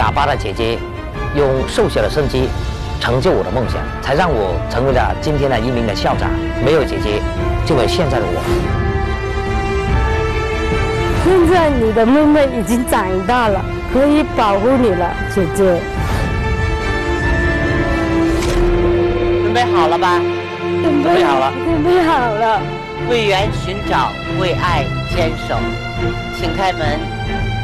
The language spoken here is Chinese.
哑巴的姐姐，用瘦小的身躯成就我的梦想，才让我成为了今天的一名的校长。没有姐姐，就没有现在的我。 现在你的妹妹已经长大了，可以保护你了，姐姐。 准备好了吧？ 准备好了。 准备好了。 为缘寻找，为爱坚守，请开门。